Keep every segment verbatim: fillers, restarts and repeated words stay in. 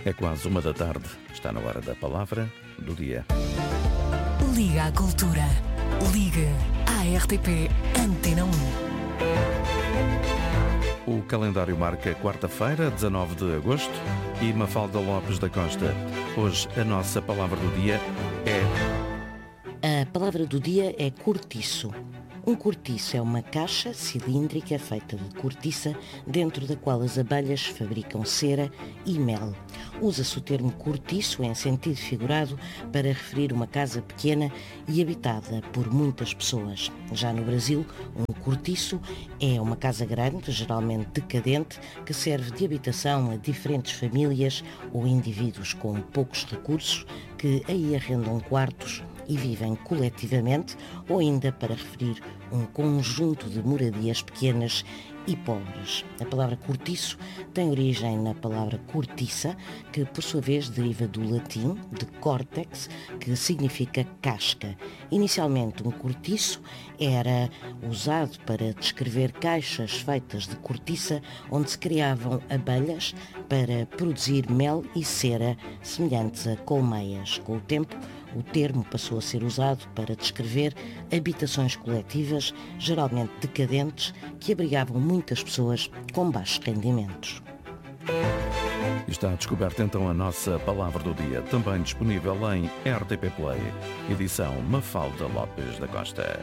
É quase uma da tarde. Está na hora da palavra do dia. Liga à Cultura. Liga à R T P Antena um. O calendário marca quarta-feira, dezanove de agosto, e Mafalda Lopes da Costa. Hoje a nossa palavra do dia é... A palavra do dia é cortiço. Um cortiço é uma caixa cilíndrica feita de cortiça, dentro da qual as abelhas fabricam cera e mel. Usa-se o termo cortiço em sentido figurado para referir uma casa pequena e habitada por muitas pessoas. Já no Brasil, um cortiço é uma casa grande, geralmente decadente, que serve de habitação a diferentes famílias ou indivíduos com poucos recursos que aí arrendam quartos e vivem coletivamente, ou ainda para referir um conjunto de moradias pequenas e pobres. A palavra cortiço tem origem na palavra cortiça, que por sua vez deriva do latim, de córtex, que significa casca. Inicialmente um cortiço era usado para descrever caixas feitas de cortiça onde se criavam abelhas para produzir mel e cera semelhantes a colmeias. Com o tempo, o termo passou a ser usado para descrever habitações coletivas, geralmente decadentes, que abrigavam muitas pessoas com baixos rendimentos. Está descoberta então a nossa palavra do dia, também disponível em R T P Play, edição Mafalda Lopes da Costa.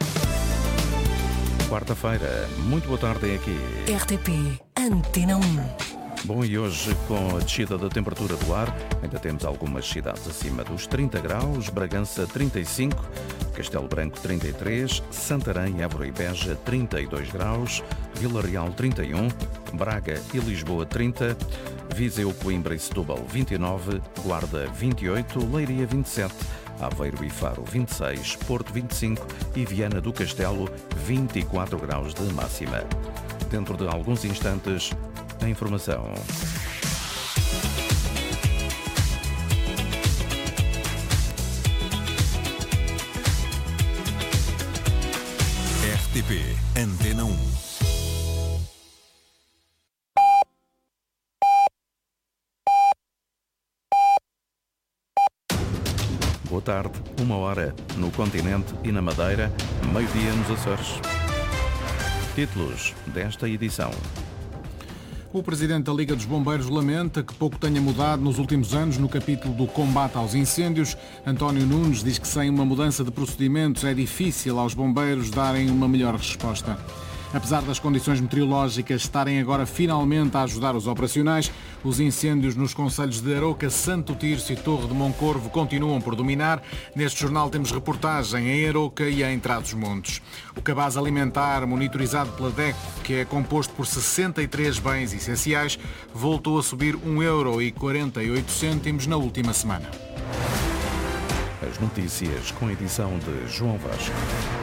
Quarta-feira, muito boa tarde aqui. R T P Antena um. Bom, e hoje, com a descida da temperatura do ar, ainda temos algumas cidades acima dos trinta graus, Bragança trinta e cinco, Castelo Branco trinta e três, Santarém, Évora e Beja trinta e dois graus, Vila Real trinta e um, Braga e Lisboa trinta, Viseu, Coimbra e Setúbal vinte e nove, Guarda vinte e oito, Leiria vinte e sete, Aveiro e Faro vinte e seis, Porto vinte e cinco e Viana do Castelo vinte e quatro graus de máxima. Dentro de alguns instantes, a informação. R T P Antena um. Boa tarde, uma hora no continente e na Madeira, meio-dia nos Açores. Títulos desta edição. O presidente da Liga dos Bombeiros lamenta que pouco tenha mudado nos últimos anos no capítulo do combate aos incêndios. António Nunes diz que sem uma mudança de procedimentos é difícil aos bombeiros darem uma melhor resposta. Apesar das condições meteorológicas estarem agora finalmente a ajudar os operacionais, os incêndios nos concelhos de Aroca, Santo Tirso e Torre de Moncorvo continuam por dominar. Neste jornal temos reportagem em Aroca e em Trás-os-Montes. O cabaz alimentar monitorizado pela D E C, que é composto por sessenta e três bens essenciais, voltou a subir um euro e quarenta e oito cêntimos na última semana. As notícias com a edição de João Vasco.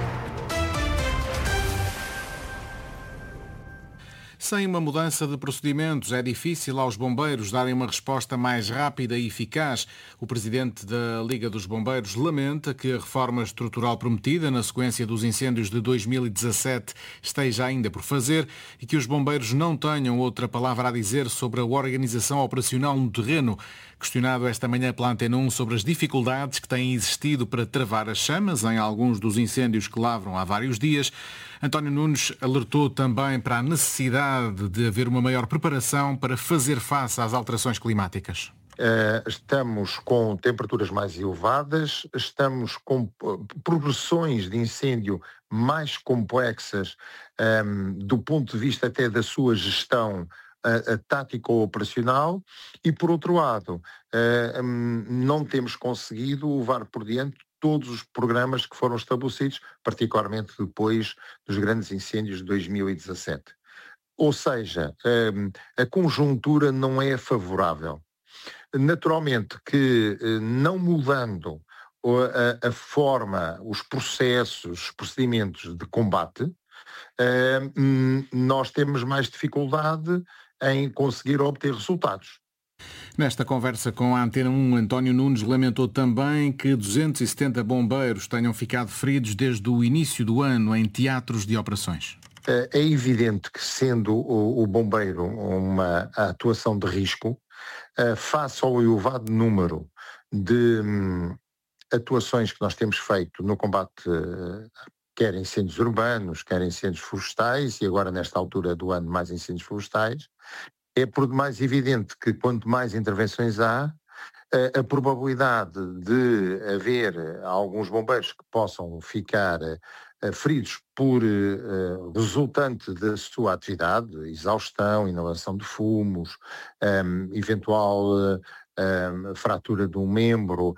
Sem uma mudança de procedimentos, é difícil aos bombeiros darem uma resposta mais rápida e eficaz. O presidente da Liga dos Bombeiros lamenta que a reforma estrutural prometida na sequência dos incêndios de dois mil e dezassete esteja ainda por fazer e que os bombeiros não tenham outra palavra a dizer sobre a organização operacional no terreno. Questionado esta manhã pela Antena um sobre as dificuldades que têm existido para travar as chamas em alguns dos incêndios que lavram há vários dias, António Nunes alertou também para a necessidade de haver uma maior preparação para fazer face às alterações climáticas. Estamos com temperaturas mais elevadas, estamos com progressões de incêndio mais complexas um, do ponto de vista até da sua gestão a, a tática ou operacional e, por outro lado, uh, um, não temos conseguido levar por diante todos os programas que foram estabelecidos, particularmente depois dos grandes incêndios de dois mil e dezassete. Ou seja, um, a conjuntura não é favorável. Naturalmente que, não mudando a, a forma, os processos, os procedimentos de combate, nós temos mais dificuldade em conseguir obter resultados. Nesta conversa com a Antena um, António Nunes lamentou também que duzentos e setenta bombeiros tenham ficado feridos desde o início do ano em teatros de operações. É evidente que, sendo o, o bombeiro uma atuação de risco, face ao elevado número de hum, atuações que nós temos feito no combate quer incêndios urbanos, quer incêndios florestais, e agora nesta altura do ano mais incêndios florestais, é por demais evidente que quanto mais intervenções há, a, a probabilidade de haver alguns bombeiros que possam ficar uh, feridos por uh, resultante da sua atividade, exaustão, inalação de fumos, um, eventual uh, um, fratura de um membro, uh,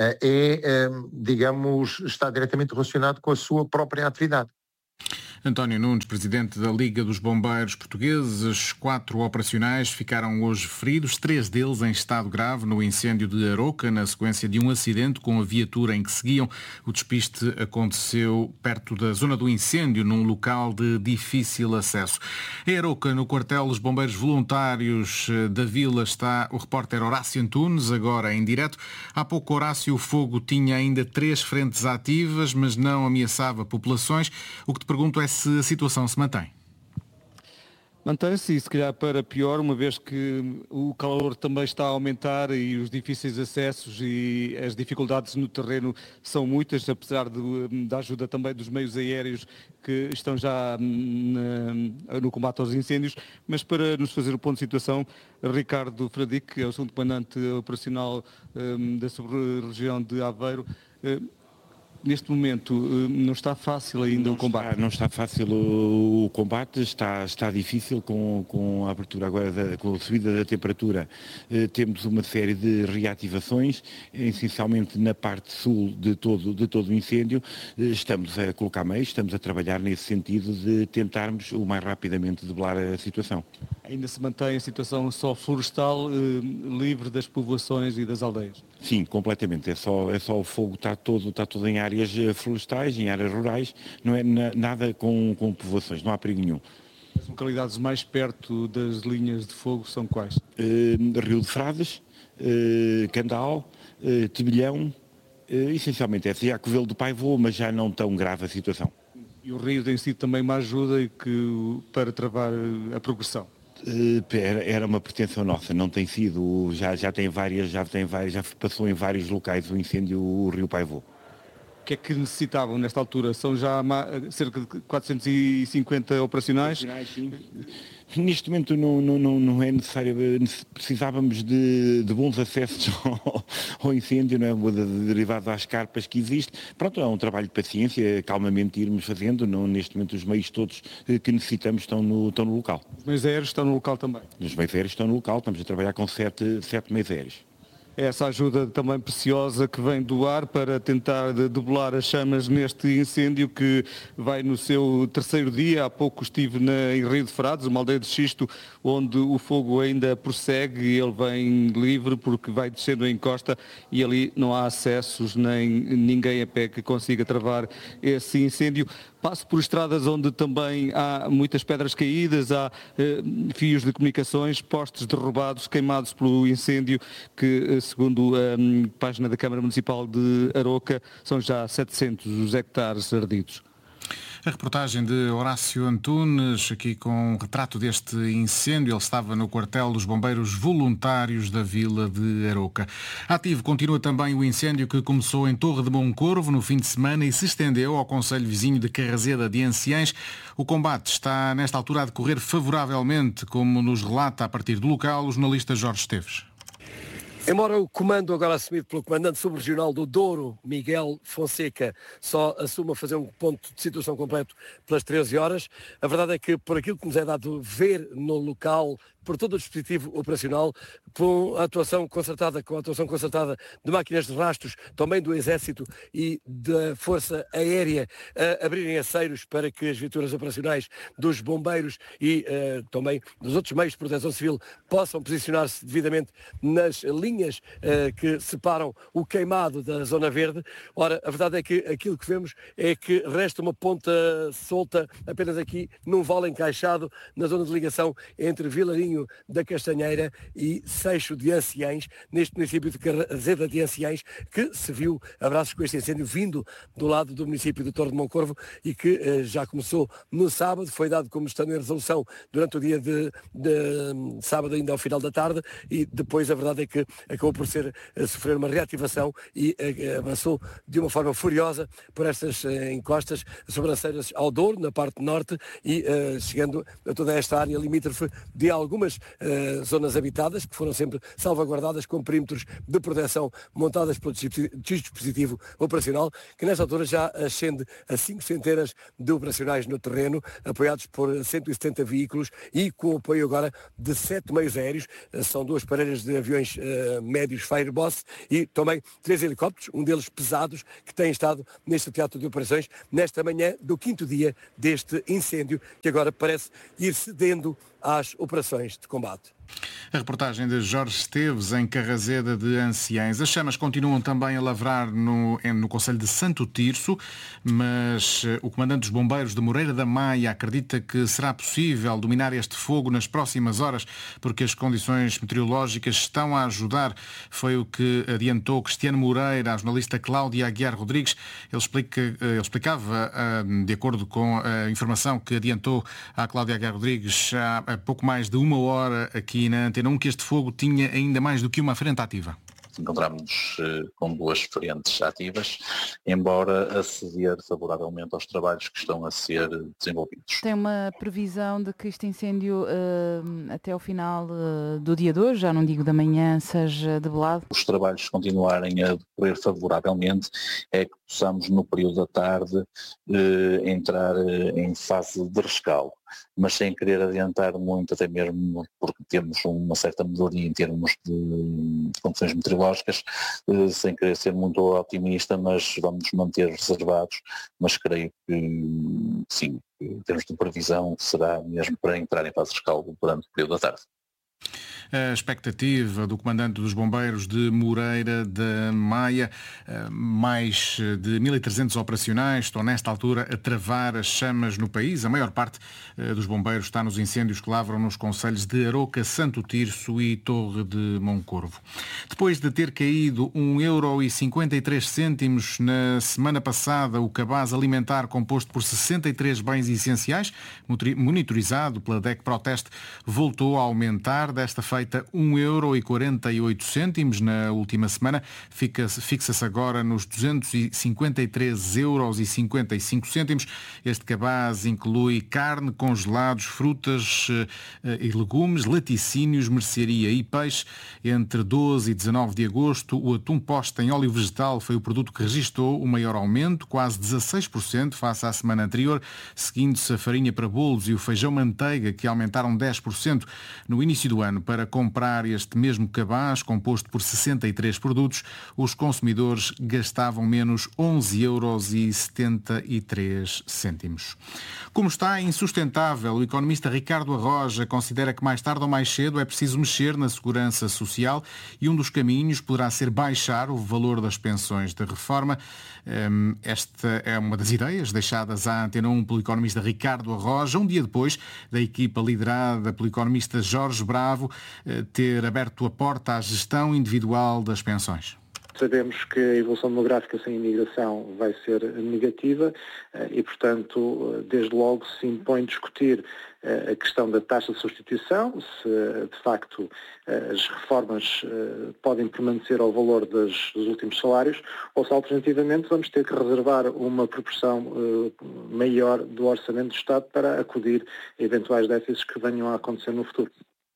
é, um, digamos, está diretamente relacionado com a sua própria atividade. António Nunes, presidente da Liga dos Bombeiros Portugueses, quatro operacionais ficaram hoje feridos, três deles em estado grave no incêndio de Aroca, na sequência de um acidente com a viatura em que seguiam. O despiste aconteceu perto da zona do incêndio, num local de difícil acesso. Em Aroca, no quartel dos Bombeiros Voluntários da Vila, está o repórter Horácio Antunes, agora em direto. Há pouco, Horácio, o fogo tinha ainda três frentes ativas, mas não ameaçava populações. O que te pergunto é se a situação se mantém. Mantém-se, e se calhar para pior, uma vez que o calor também está a aumentar e os difíceis acessos e as dificuldades no terreno são muitas, apesar de, da ajuda também dos meios aéreos que estão já na, no combate aos incêndios. Mas para nos fazer o ponto de situação, Ricardo Fradique, é o segundo comandante operacional um, da sub-região de Aveiro. Um, Neste momento não está fácil ainda não o combate? Está, não está fácil o, o combate, está, está difícil com, com a abertura agora, da, com a subida da temperatura. Eh, temos uma série de reativações, essencialmente na parte sul de todo, de todo o incêndio. Eh, estamos a colocar meios, estamos a trabalhar nesse sentido de tentarmos o mais rapidamente debelar a situação. Ainda se mantém a situação só florestal, eh, livre das povoações e das aldeias? Sim, completamente. É só, é só o fogo, está todo, está todo em áreas florestais, em áreas rurais, não é na, nada com, com povoações, não há perigo nenhum. As localidades mais perto das linhas de fogo são quais? Uh, Rio de Frades, uh, Candal, uh, Tebilhão, uh, essencialmente essa. E há Covelo do Paivô, mas já não tão grave a situação. E o Rio tem sido também uma ajuda e que, para travar a progressão? Era, era uma pretensão nossa, não tem sido, já, já tem várias, já tem várias, já passou em vários locais o incêndio o Rio Paivô. O que é que necessitavam nesta altura? São já cerca de quatrocentos e cinquenta operacionais? operacionais sim. Neste momento não, não, não é necessário, precisávamos de, de bons acessos ao, ao incêndio, não é? Derivado às carpas que existe. Pronto, é um trabalho de paciência, calmamente irmos fazendo. Não, neste momento os meios todos que necessitamos estão no, estão no local. Os meios aéreos estão no local também? Os meios aéreos estão no local, estamos a trabalhar com sete, sete meios aéreos. Essa ajuda também preciosa que vem do ar para tentar debelar as chamas neste incêndio que vai no seu terceiro dia. Há pouco estive na, em Rio de Frades, uma aldeia de xisto, onde o fogo ainda prossegue e ele vem livre porque vai descendo em costa e ali não há acessos nem ninguém a pé que consiga travar esse incêndio. Passo por estradas onde também há muitas pedras caídas, há eh, fios de comunicações, postes derrubados, queimados pelo incêndio, que eh, segundo a um, página da Câmara Municipal de Aroca, são já setecentos os hectares ardidos. A reportagem de Horácio Antunes, aqui com um retrato deste incêndio. Ele estava no quartel dos Bombeiros Voluntários da Vila de Aroca. Ativo continua também o incêndio que começou em Torre de Moncorvo no fim de semana e se estendeu ao concelho vizinho de Carrazeda de Anciães. O combate está, nesta altura, a decorrer favoravelmente, como nos relata a partir do local o jornalista Jorge Esteves. Embora o comando agora assumido pelo comandante subregional do Douro, Miguel Fonseca, só assuma fazer um ponto de situação completo pelas treze horas, a verdade é que por aquilo que nos é dado ver no local, por todo o dispositivo operacional, com a atuação concertada, com a atuação concertada de máquinas de rastros, também do Exército e da Força Aérea, a abrirem aceiros para que as viaturas operacionais dos bombeiros e uh, também dos outros meios de proteção civil possam posicionar-se devidamente nas linhas linhas uh, que separam o queimado da zona verde. Ora, a verdade é que aquilo que vemos é que resta uma ponta solta apenas aqui num vale encaixado na zona de ligação entre Vilarinho da Castanheira e Seixo de Anciães, neste município de Carrazeda de Anciães, que se viu abraços com este incêndio vindo do lado do município de Torre de Moncorvo e que uh, já começou no sábado, foi dado como estando em resolução durante o dia de, de sábado ainda ao final da tarde, e depois a verdade é que acabou por ser, a sofrer uma reativação e a, avançou de uma forma furiosa por estas uh, encostas sobranceiras ao Douro, na parte norte, e uh, chegando a toda esta área limítrofe de algumas uh, zonas habitadas, que foram sempre salvaguardadas com perímetros de proteção montadas pelo dispositivo operacional, que nesta altura já ascende a cinco centenas de operacionais no terreno, apoiados por cento e setenta veículos e com o apoio agora de sete meios aéreos. São duas parelhas de aviões uh, médios Fireboss e também três helicópteros, um deles pesados, que têm estado neste teatro de operações nesta manhã do quinto dia deste incêndio, que agora parece ir cedendo às operações de combate. A reportagem de Jorge Esteves em Carrazeda de Anciães. As chamas continuam também a lavrar no, no concelho de Santo Tirso, mas o comandante dos bombeiros de Moreira da Maia acredita que será possível dominar este fogo nas próximas horas, porque as condições meteorológicas estão a ajudar. Foi o que adiantou Cristiano Moreira à jornalista Cláudia Aguiar Rodrigues. Ele, explica, ele explicava, de acordo com a informação que adiantou à Cláudia Aguiar Rodrigues há pouco mais de uma hora aqui na Antena um, que este fogo tinha ainda mais do que uma frente ativa. Encontramos-nos uh, com duas frentes ativas, embora a ceder favoravelmente aos trabalhos que estão a ser desenvolvidos. Tem uma previsão de que este incêndio uh, até ao final uh, do dia de hoje, já não digo da manhã, seja debelado? Os trabalhos continuarem a decorrer favoravelmente, é que possamos no período da tarde uh, entrar uh, em fase de rescaldo, mas sem querer adiantar muito, até mesmo porque temos uma certa melhoria em termos de, de condições meteorológicas, uh, sem querer ser muito otimista, mas vamos nos manter reservados, mas creio que sim, em termos de previsão será mesmo para entrar em fase de rescaldo durante o período da tarde. A expectativa do comandante dos bombeiros de Moreira da Maia, mais de mil e trezentos operacionais estão nesta altura a travar as chamas no país. A maior parte dos bombeiros está nos incêndios que lavram nos concelhos de Aroca, Santo Tirso e Torre de Moncorvo. Depois de ter caído um euro e cinquenta e três cêntimos na semana passada, o cabaz alimentar composto por sessenta e três bens essenciais, monitorizado pela D E C Proteste, voltou a aumentar, desta feita um euro e quarenta e oito cêntimos na última semana, fixa-se agora nos duzentos e cinquenta e três euros e cinquenta e cinco cêntimos. Este cabaz inclui carne, congelados, frutas e legumes, laticínios, mercearia e peixe. Entre doze e dezanove de agosto, o atum posto em óleo vegetal foi o produto que registrou o maior aumento, quase dezasseis por cento face à semana anterior, seguindo-se a farinha para bolos e o feijão manteiga, que aumentaram dez por cento. No início do ano, para comprar este mesmo cabaz, composto por sessenta e três produtos, os consumidores gastavam menos onze euros e setenta e três cêntimos. Como está insustentável, o economista Ricardo Arroja considera que mais tarde ou mais cedo é preciso mexer na segurança social e um dos caminhos poderá ser baixar o valor das pensões de reforma. Esta é uma das ideias deixadas à Antena um pelo economista Ricardo Arroja, um dia depois da equipa liderada pelo economista Jorge Bravo ter aberto a porta à gestão individual das pensões. Sabemos que a evolução demográfica sem imigração vai ser negativa e, portanto, desde logo se impõe discutir a questão da taxa de substituição, se de facto as reformas podem permanecer ao valor dos, dos últimos salários, ou se alternativamente vamos ter que reservar uma proporção maior do orçamento do Estado para acudir a eventuais déficits que venham a acontecer no futuro.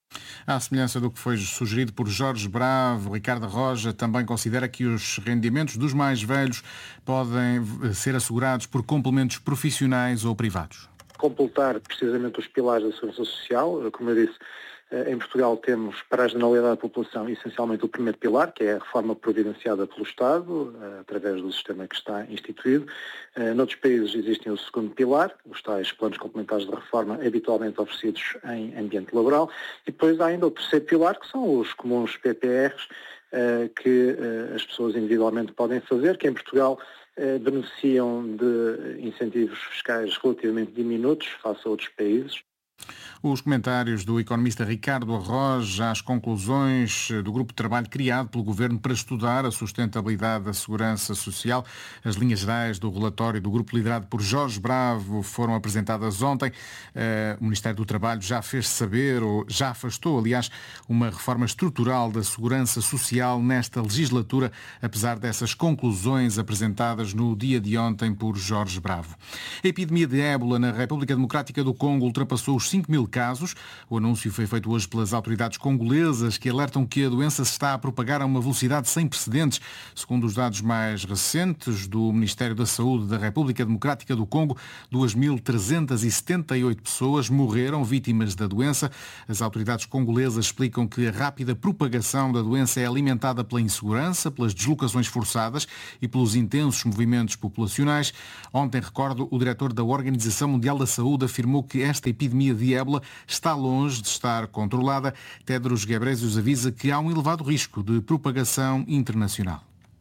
À semelhança do que foi sugerido por Jorge Bravo, Ricardo Arroja também considera que os rendimentos dos mais velhos podem ser assegurados por complementos profissionais ou privados. Completar precisamente os pilares da segurança social, como eu disse, em Portugal temos para a generalidade da população essencialmente o primeiro pilar, que é a reforma providenciada pelo Estado, através do sistema que está instituído. Noutros países existem o segundo pilar, os tais planos complementares de reforma habitualmente oferecidos em ambiente laboral, e depois há ainda o terceiro pilar, que são os comuns P P Rs, que as pessoas individualmente podem fazer, que em Portugal beneficiam de incentivos fiscais relativamente diminutos face a outros países. Os comentários do economista Ricardo Arroz às conclusões do grupo de trabalho criado pelo Governo para estudar a sustentabilidade da segurança social. As linhas gerais do relatório do grupo liderado por Jorge Bravo foram apresentadas ontem. O Ministério do Trabalho já fez saber, ou já afastou, aliás, uma reforma estrutural da segurança social nesta legislatura, apesar dessas conclusões apresentadas no dia de ontem por Jorge Bravo. A epidemia de ébola na República Democrática do Congo ultrapassou os cinco mil casos. O anúncio foi feito hoje pelas autoridades congolesas, que alertam que a doença se está a propagar a uma velocidade sem precedentes. Segundo os dados mais recentes do Ministério da Saúde da República Democrática do Congo, duas mil trezentas e setenta e oito pessoas morreram vítimas da doença. As autoridades congolesas explicam que a rápida propagação da doença é alimentada pela insegurança, pelas deslocações forçadas e pelos intensos movimentos populacionais. Ontem, recordo, o diretor da Organização Mundial da Saúde afirmou que esta epidemia de ébola está longe de estar controlada. Tedros Ghebreyesus avisa que há um elevado risco de propagação internacional.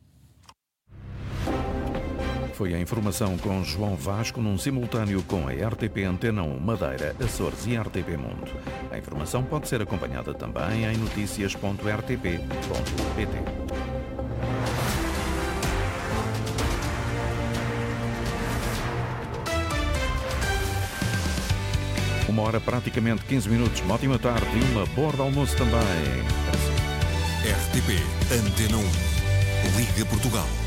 Foi a informação com João Vasco num simultâneo com a R T P Antena um Madeira, Açores e R T P Mundo. A informação pode ser acompanhada também em notícias ponto r t p ponto p t. Uma hora, praticamente quinze minutos. Uma ótima tarde e uma boa hora de almoço também. R T P Antena um. Liga Portugal.